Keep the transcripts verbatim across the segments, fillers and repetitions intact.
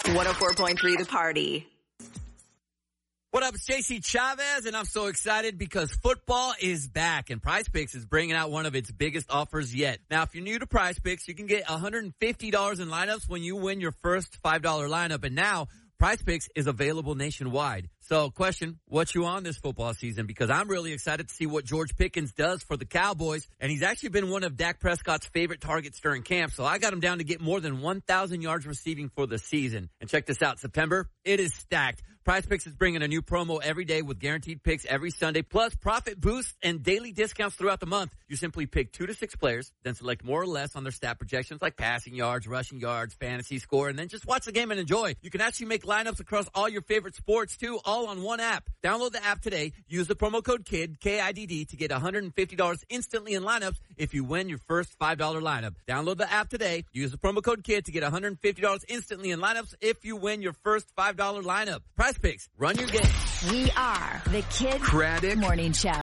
one oh four point three The Party. What up, it's J C Chavez, and I'm so excited because football is back, and PrizePicks is bringing out one of its biggest offers yet. Now, if you're new to PrizePicks, you can get one hundred fifty dollars in lineups when you win your first five dollar lineup, and now PrizePicks is available nationwide. So, question, what you on this football season? Because I'm really excited to see what George Pickens does for the Cowboys, and he's actually been one of Dak Prescott's favorite targets during camp, so I got him down to get more than one thousand yards receiving for the season. And check this out, September, it is stacked. PrizePicks is bringing a new promo every day with guaranteed picks every Sunday, plus profit boosts and daily discounts throughout the month. You simply pick two to six players, then select more or less on their stat projections like passing yards, rushing yards, fantasy score, and then just watch the game and enjoy. You can actually make lineups across all your favorite sports, too, all on one app. Download the app today. Use the promo code KID, K I D D, to get one hundred fifty dollars instantly in lineups if you win your first five dollar lineup. Download the app today. Use the promo code KID to get one hundred fifty dollars instantly in lineups if you win your first five dollar lineup. PrizePicks. Run your game. We are the Kid Craddock Morning Show.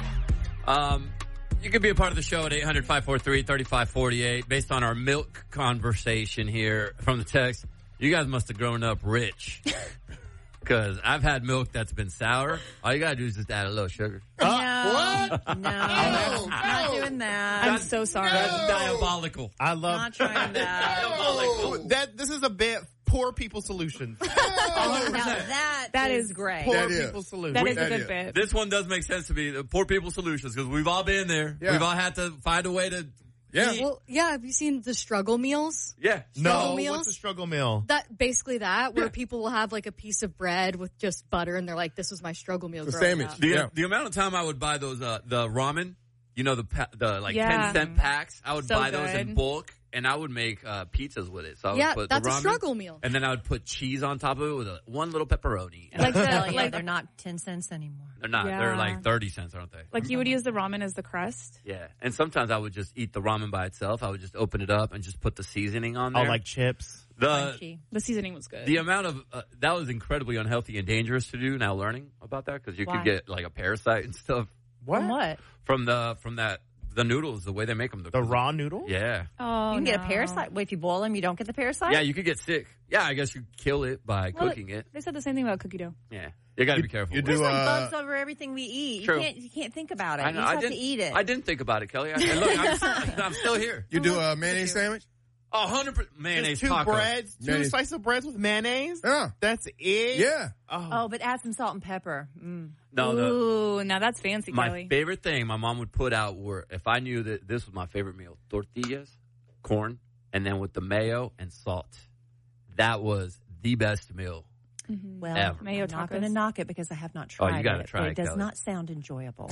Um, you can be a part of the show at eight hundred, five four three, three five four eight. Based on our milk conversation here from the text, you guys must have grown up rich. Because I've had milk that's been sour. All you got to do is just add a little sugar. No. What? No. No. Not No. doing that. I'm I'm so sorry. That's diabolical. I love Not trying that. Diabolical. that. This is a bit poor people solutions. Now that, That is is great. Poor That is. people solutions. That is a That good is. bit. This one does make sense to me. The poor people solutions, because we've all been there. Yeah. We've all had to find a way to Yeah. eat. Well, yeah, have you seen the struggle meals? Yeah. no, Struggle meals? what's a struggle meal? That basically that where Yeah. people will have like a piece of bread with just butter and they're like, "This was my struggle meal." The growing sandwich. up. The, Yeah. the amount of time I would buy those, uh, the ramen, you know, the pa- the like Yeah. ten cent packs, I would So buy those in good. bulk, and I would make uh, pizzas with it. So I would Yeah, put that's the a ramen, struggle meal. and then I would put cheese on top of it with a, one little pepperoni. And Like the, Hell yeah, like, they're not ten cents anymore. they're not. Yeah. They're like thirty cents, aren't they? like you would use the ramen as the crust. Yeah. And sometimes I would just eat the ramen by itself. I would just open it up and just put the seasoning on Oh, there. like chips. the Crunchy. The seasoning was good. the amount of uh, that was incredibly unhealthy and dangerous to do. Now learning about that, because you Why? could get like a parasite and stuff What? From what? from the from that the noodles, the way they make them. The raw noodle? Yeah. oh, You can get no. a parasite. Wait, if you boil them, you don't get the parasite? Yeah, you could get sick. Yeah, I guess you kill it by Well, cooking it. They said the same thing about cookie dough. Yeah. You gotta be careful. you with There's do, it. like uh, bugs over everything we eat. True. You can't, you can't think about it. I You know. just I have to didn't eat it. I didn't think about it, Kelly. I, and look, I'm, I'm still here. You do a mayonnaise sandwich? A hundred percent mayonnaise Just two taco. breads, two Mayonnaise. slices of breads with mayonnaise? Yeah. That's it? Yeah. Oh. Oh, but add some salt and pepper. Mm. No, the, Ooh, now that's fancy, my Kelly. favorite thing my mom would put out were, if I knew that this was my favorite meal, tortillas, corn, and then with the mayo and salt. That was the best meal. Well, Ever. Mayo I'm not tacos. going to knock it because I have not Oh, tried you gotta it. try but it, it does Kelly. not sound enjoyable.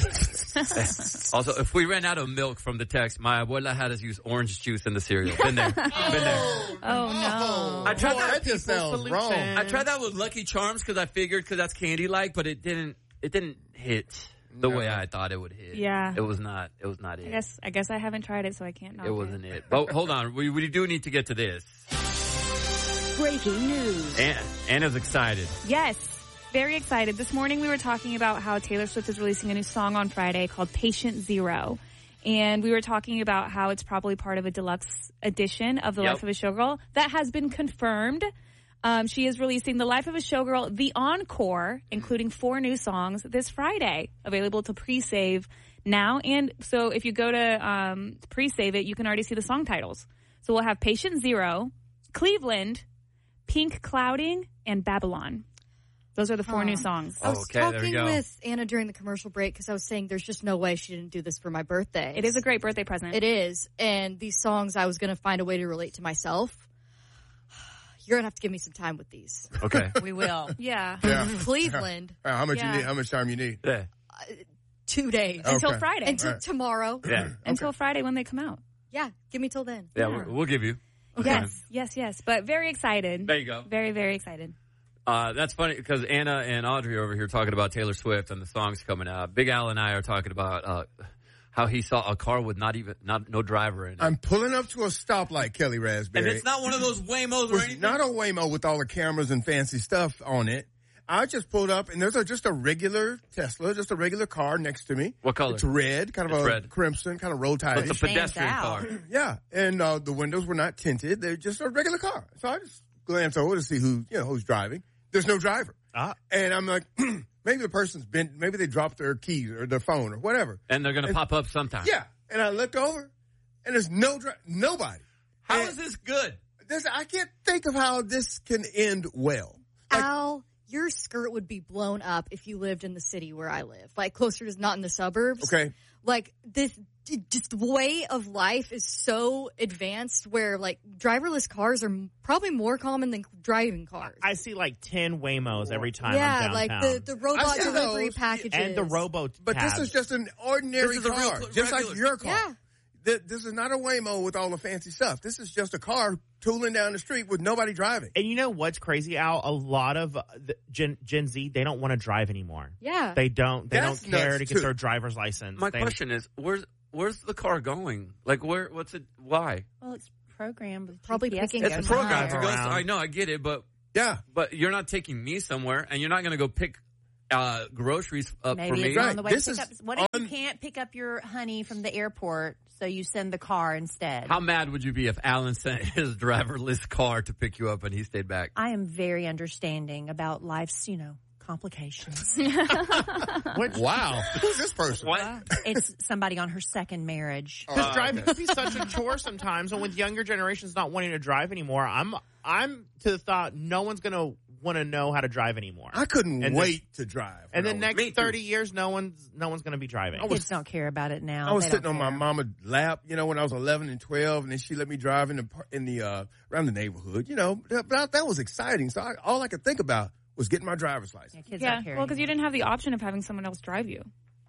Also, if we ran out of milk from the text, my abuela had us use orange juice in the cereal. Been there. Been there. Oh, no. I tried Boy, that. that just sounds solution. wrong. I tried that with Lucky Charms because I figured because that's candy like, but it didn't. It didn't hit the No. way I thought it would hit. Yeah. it was not. It was not it. I guess I guess I haven't tried it, so I can't knock it it. wasn't it. But hold on, we we do need to get to this. Breaking news. Ann, Anna's excited. Yes. Very excited. This morning we were talking about how Taylor Swift is releasing a new song on Friday called Patient Zero. And we were talking about how it's probably part of a deluxe edition of The Yep. Life of a Showgirl. That has been confirmed. Um, she is releasing The Life of a Showgirl, The Encore, including four new songs this Friday, available to pre-save now. And so if you go to um, pre-save it, you can already see the song titles. So we'll have Patient Zero, Cleveland, Pink Clouding, and Babylon. Those are the four Aw. new songs. I was Okay, there we talking go. with Anna during the commercial break because I was saying there's just no way she didn't do this for my birthday. It is a great birthday present. It is. And these songs, I was going to find a way to relate to myself. You're going to have to give me some time with these. Okay. We will. Yeah. Yeah. Cleveland, Uh, how much Yeah. you need? How much time you need? Yeah. two days. Okay. Until Friday. Until Right. tomorrow. Yeah. Until Friday when they come out. Yeah, give me till then. Yeah. Yeah. We'll, we'll give you. Yes, yes, yes. But very excited. There you go. Very, very excited. Uh, that's funny because Anna and Audrey are over here talking about Taylor Swift and the songs coming out. Big Al and I are talking about uh, how he saw a car with not even not no driver in it. I'm pulling up to a stoplight, Kelly Raspberry. And it's not one of those Waymos or It's anything. not a Waymo with all the cameras and fancy stuff on it. I just pulled up, and there's a, just a regular Tesla, just a regular car next to me. What color? It's red, kind of It's a red. crimson, kind of roll But tide. it's a Stands pedestrian out. car. Yeah, and uh, the windows were not tinted. They're just a regular car. So I just glance over to see who, you know, who's driving. There's no driver. Ah. And I'm like, maybe the person's been, maybe they dropped their keys or their phone or whatever. And they're going to And- pop up sometime. Yeah. And I looked over and there's no dri- nobody. How And is this good? this, I can't think of how this can end well. Like, Al, your skirt would be blown up if you lived in the city where I live, like closer to not in the suburbs. okay. Like this, just the way of life is so advanced where like driverless cars are m- probably more common than driving cars. I see like ten Waymos every time yeah, I'm like downtown. the, the robot I see delivery those. packages. and the robo But tabs. this is just an ordinary This is a real car, cl- just like regular- your car. Yeah. Th- This is not a Waymo with all the fancy stuff. This is just a car tooling down the street with nobody driving. And you know what's crazy, Al? A lot of uh, the Gen, Gen Z, they don't want to drive anymore. Yeah. They don't. They That's don't care nuts, to get too. their driver's license. My They- question is, where's where's the car going? Like, where? What's it? Why? Well, it's programmed with Probably G P S picking to It's go It's programmed to somewhere. go. around. I know, I get it, but Yeah. but you're not taking me somewhere, and you're not going to go pick uh, groceries up Maybe for me. it's on the way This to is pick up. What if un- you can't pick up your honey from the airport, so you send the car instead? How mad would you be if Alan sent his driverless car to pick you up and he stayed back? I am very understanding about life's, you know, complications. Which, Wow. Who's this person? What? It's somebody on her second marriage. Oh, Because driving okay. can be such a chore sometimes, and with younger generations not wanting to drive anymore, I'm I'm to the thought no one's gonna want to know how to drive anymore. I couldn't And wait to drive. and when then I was- next Me too. thirty years, no one's no one's gonna be driving. I was- Kids don't care about it now. I was They sitting don't on my care. mama's lap, you know, when I was eleven and twelve, and then she let me drive in the par- in the uh, around the neighborhood, you know. That, that, that was exciting. So I, all I could think about was getting my driver's license. Yeah, kids Yeah, don't care well, because you anymore. didn't have the option of having someone else drive you,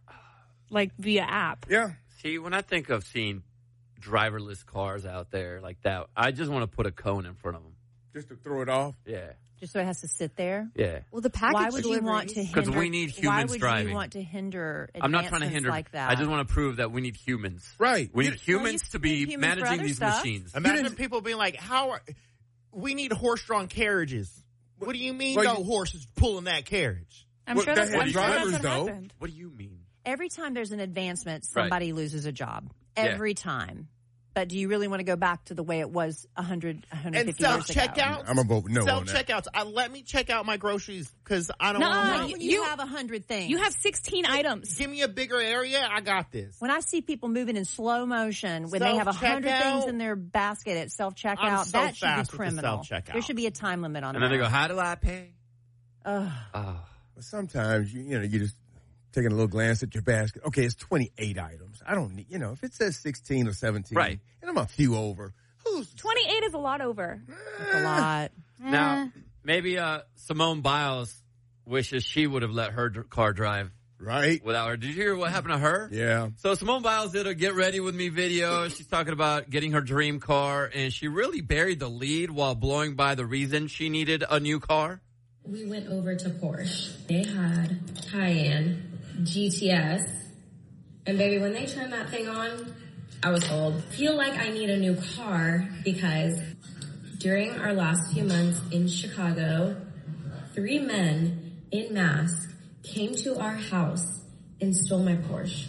like via app. Yeah. See, when I think of seeing driverless cars out there like that, I just want to put a cone in front of them. Just to throw it off. Yeah, Just so it has to sit there. yeah. Well, the package Why would you want to deliveries- hinder? 'Cause we need Why humans would driving. you want to hinder? I'm not trying to advancements hinder. like that. I just want to prove that we need humans. Right. We You- need humans you to need be humans for managing other these stuff. machines. Imagine didn't- people being like, "How are we need horse-drawn carriages? What do you mean? Well, no you- horses pulling that carriage?" I'm Well, sure they that's, had I'm sure that's drivers, what though. happened. What do you mean? Every time there's an advancement, Right. somebody loses a job. Yeah. Every time. But do you really want to go back to the way it was one hundred, one hundred And fifty years ago? self-checkouts. I'm gonna vote no on that. Self-checkouts. I, let me check out my groceries because I don't Nuh-uh, want Not to. when you- you, you- have a hundred things. You have sixteen items. Give me a bigger area. I got this. When I see people moving in slow motion, when they have a hundred Self-checkout. things in their basket at self I'm checkout, so that should fast be with the criminal. self-checkout. There should be a time limit on And that. then they go, "How do I pay?" Ugh. Oh, But sometimes you you know you just taking a little glance at your basket. Okay, it's twenty-eight items. I don't need, you know, if it says sixteen or seventeen, Right. and I'm a few over. Who's twenty-eight is a lot over. That's a lot. now maybe uh, Simone Biles wishes she would have let her dr- car drive right? without her. Did you hear what happened to her? Yeah. So Simone Biles did a Get Ready With Me video. She's talking about getting her dream car, and she really buried the lead while blowing by the reason she needed a new car. We went over to Porsche. They had Cayenne, G T S, and baby, when they turned that thing on, I was sold. Feel like I need a new car because during our last few months in Chicago, three men in masks came to our house and stole my Porsche.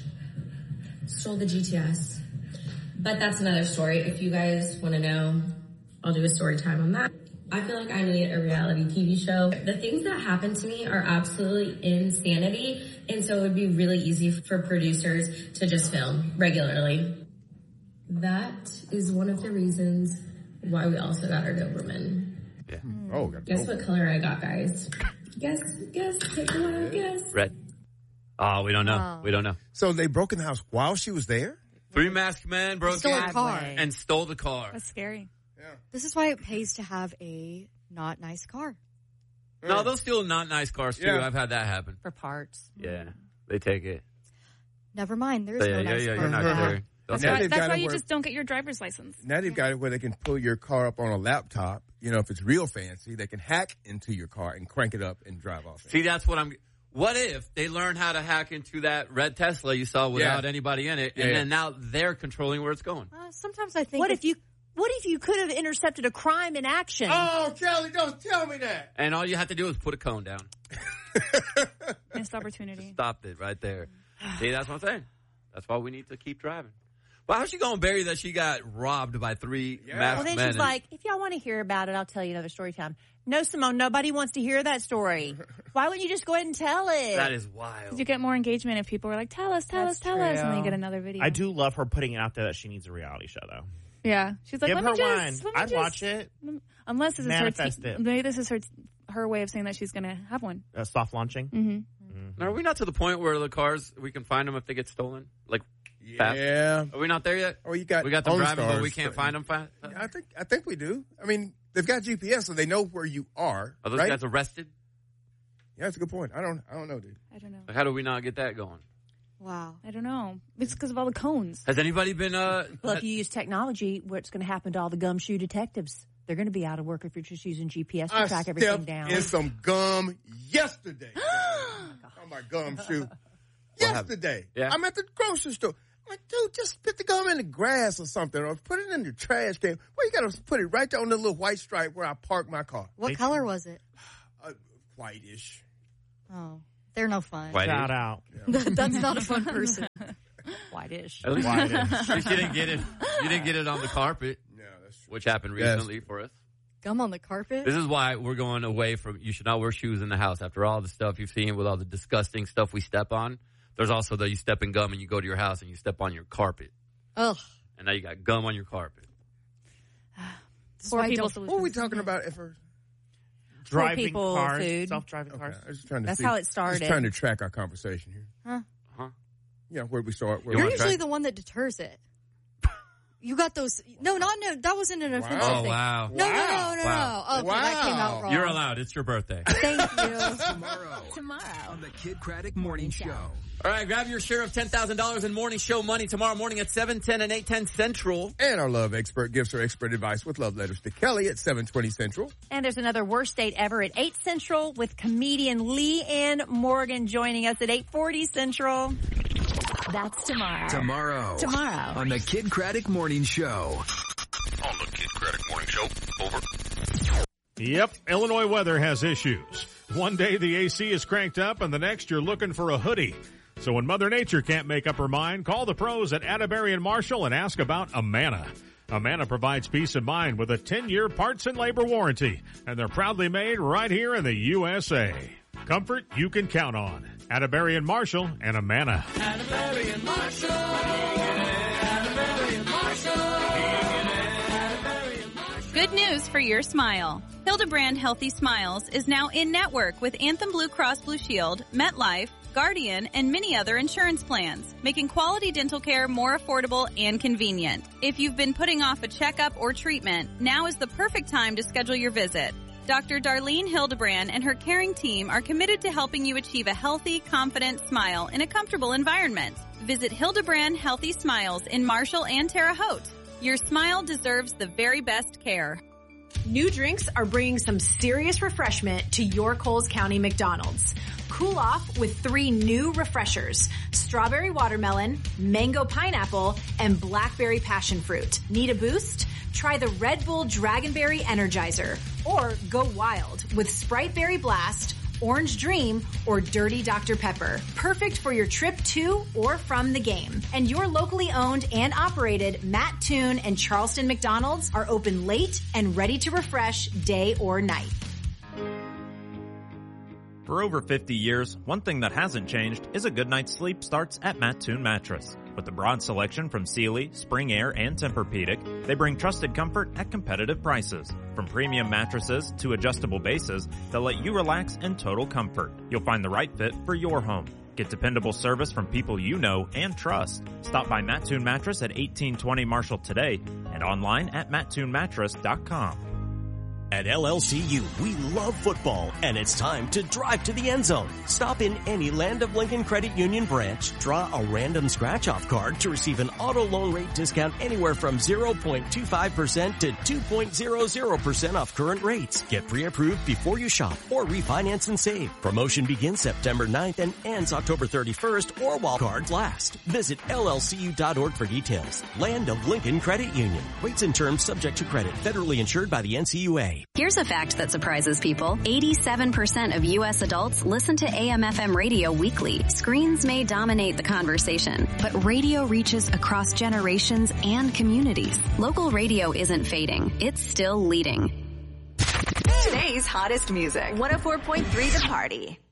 Stole the G T S. But that's another story. If you guys want to know, I'll do a story time on that. I feel like I need a reality T V show. The things that happen to me are absolutely insanity, and so it would be really easy for producers to just film regularly. That is one of the reasons why we also got our Doberman. Yeah. Oh, got Guess what color I got, guys? Guess, guess, take a wild guess. Red. Oh, we don't know. Oh. We don't know. So they broke in the house while she was there? Three masked men broke Stole in a car. Driveway. and stole the car. That's scary. This is why it pays to have a not nice car. No, they'll steal not nice cars too. Yeah. I've had that happen. For parts. Yeah, they take it. Never mind. There's yeah, no yeah, nice yeah. car. You're not Uh-huh. clear. That's Now why, they've that's got why it you where- just don't get your driver's license. Now they've got it where they can pull your car up on a laptop. You know, if it's real fancy, they can hack into your car and crank it up and drive off. See, that's what I'm. What if they learn how to hack into that red Tesla you saw without Yeah. anybody in it, and Yeah, yeah. then now they're controlling where it's going? Uh, sometimes I think. What it- if you? What if you could have intercepted a crime in action? Oh, Kelly, don't tell me that. And all you have to do is put a cone down. Missed opportunity. Stopped it right there. See, that's what I'm saying. That's why we need to keep driving. Well, how's she going to bury that she got robbed by three Yeah. masked Well, then men? she's like, if y'all want to hear about it, I'll tell you another story time. No, Simone, nobody wants to hear that story. Why wouldn't you just go ahead and tell it? That is wild. You get more engagement if people are like, tell us, tell That's us, tell us, and then you true. get another video. I do love her putting it out there that she needs a reality show, though. Yeah. She's like, Give let her me just, one. let me I'd just- watch it. Unless this is her, Manifest te- it. maybe this is her her way of saying that she's going to have one. Uh, soft launching. Mm-hmm. Are we not to the point where the cars, we can find them if they get stolen? Like, fast? Yeah. Are we not there yet? Oh, you got We got them OnStars. driving, but we can't find them fast? I think I think we do. I mean, they've got G P S, so they know where you are. Are those right? guys arrested? Yeah, that's a good point. I don't. I don't know, dude. I don't know. Like, how do we not get that going? Wow. I don't know. It's because of all the cones. Has anybody been, uh, Well, if you use technology, what's going to happen to all the gumshoe detectives? They're going to be out of work if you're just using G P S to I track everything stepped down. in some gum yesterday. Oh my gumshoe. Yesterday, Yeah. I'm at the grocery store. I'm like, dude, just spit the gum in the grass or something, or put it in the trash can. Well, you got to put it right there on the little white stripe where I park my car. What They- color was it? Uh, whitish. Oh, they're no fun. White. Shout out. That's not a fun person. Whitish. At least, White. at least you didn't get it. You didn't get it on the carpet, Yeah, that's true. which happened Yes. recently for us. Gum on the carpet? This is why we're going away from, you should not wear shoes in the house. After all the stuff you've seen with all the disgusting stuff we step on, there's also the you step in gum and you go to your house and you step on your carpet. Ugh. And now you got gum on your carpet. This is Poor why I people don't- solutions. What were we talking about at first? Driving people cars, food. self-driving Okay, cars. I was just trying to That's see. how it started. Just trying to track our conversation here. Huh? Huh? Yeah, where we start. Where You You're we wanna usually try? the one that deters it. You got those. No, not no. That wasn't an offensive Oh, thing. wow. No, no, no, Wow. no, Wow. no. Okay, that came out Wow. wrong. You're allowed. It's your birthday. Thank you. Tomorrow Tomorrow. on the Kid Craddock Morning Show. All right, grab your share of ten thousand dollars in morning show money tomorrow morning at seven ten and eight ten Central. And our love expert gives her expert advice with love letters to Kelly at seven twenty Central. And there's another worst date ever at eight Central with comedian Lee Ann Morgan joining us at eight forty Central. That's tomorrow. Tomorrow. Tomorrow. On the Kid Craddock Morning Show. On the Kid Craddock Morning Show. Over. Yep, Illinois weather has issues. One day the A C is cranked up and the next you're looking for a hoodie. So when Mother Nature can't make up her mind, call the pros at Atterbury and Marshall and ask about Amana. Amana provides peace of mind with a ten-year parts and labor warranty, and they're proudly made right here in the U S A. Comfort you can count on. Atterbury and Marshall and Amana. Atterbury and Marshall. Atterbury and Marshall. Good news for your smile. Hildebrand Healthy Smiles is now in network with Anthem Blue Cross Blue Shield, MetLife, Guardian, and many other insurance plans, making quality dental care more affordable and convenient. If you've been putting off a checkup or treatment, now is the perfect time to schedule your visit. Doctor Darlene Hildebrand and her caring team are committed to helping you achieve a healthy, confident smile in a comfortable environment. Visit Hildebrand Healthy Smiles in Marshall and Terre Haute. Your smile deserves the very best care. New drinks are bringing some serious refreshment to your Coles County McDonald's. Cool off with three new refreshers: strawberry watermelon, mango pineapple, and blackberry passion fruit. Need a boost? Try the Red Bull Dragonberry Energizer, or go wild with Sprite Berry Blast, Orange Dream, or Dirty Doctor Pepper. Perfect for your trip to or from the game. And your locally owned and operated Matt Toon and Charleston McDonald's are open late and ready to refresh day or night. For over fifty years, one thing that hasn't changed is a good night's sleep starts at Mattoon Mattress. With a broad selection from Sealy, Spring Air, and Tempur-Pedic, they bring trusted comfort at competitive prices. From premium mattresses to adjustable bases, they'll let you relax in total comfort. You'll find the right fit for your home. Get dependable service from people you know and trust. Stop by Mattoon Mattress at eighteen twenty Marshall today and online at mattoon mattress dot com. At L L C U, we love football, and it's time to drive to the end zone. Stop in any Land of Lincoln Credit Union branch, draw a random scratch-off card to receive an auto loan rate discount anywhere from zero point two five percent to two point zero zero percent off current rates. Get pre-approved before you shop or refinance and save. Promotion begins September ninth and ends October thirty-first or while cards last. Visit L L C U dot org for details. Land of Lincoln Credit Union. Rates and terms subject to credit. Federally insured by the N C U A. Here's a fact that surprises people. eighty-seven percent of U S adults listen to A M F M radio weekly. Screens may dominate the conversation, but radio reaches across generations and communities. Local radio isn't fading. It's still leading. Today's hottest music. one oh four point three The Party.